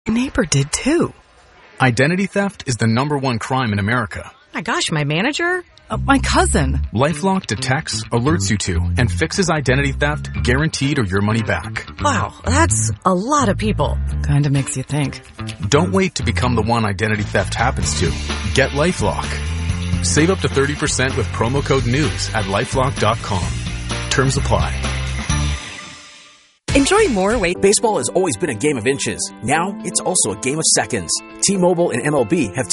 My neighbor did too. Identity theft is the #1 crime in America. My gosh, my manager? My cousin. LifeLock detects, alerts you to, and fixes identity theft, guaranteed or your money back. Wow, that's a lot of people. Kinda makes you think. Don't wait to become the one identity theft happens to. Get LifeLock. Save up to 30% with promo code NEWS at LifeLock.com. Terms apply. Enjoy more weight. Baseball has always been a game of inches. Now, it's also a game of seconds. T-Mobile and MLB have